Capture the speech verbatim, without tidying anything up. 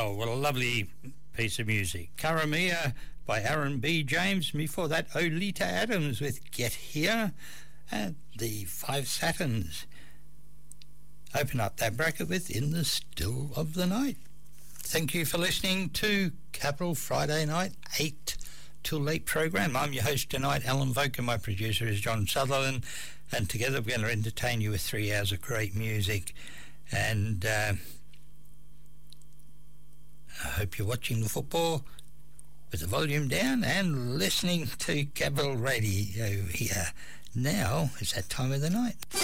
Well, what a lovely piece of music. Karamia by Aaron B. James. Before that, Olita Adams with Get Here. And the Five Saturns open up that bracket with In the Still of the Night. Thank you for listening to Capital Friday Night, eight till eight program. I'm your host tonight, Alan Voke, and my producer is John Sutherland. And together we're going to entertain you with three hours of great music. And uh, I hope you're watching the football with the volume down and listening to Capital Radio here. Now it's that time of the night.